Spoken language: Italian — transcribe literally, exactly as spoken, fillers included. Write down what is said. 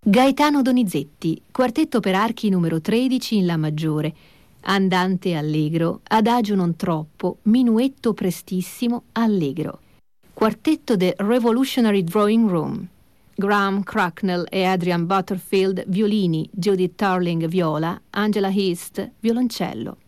Gaetano Donizetti, quartetto per archi numero tredici in La maggiore, andante allegro, adagio non troppo, minuetto prestissimo, allegro. Quartetto The Revolutionary Drawing Room, Graham Cracknell e Adrian Butterfield violini, Judith Tarling viola, Angela East violoncello.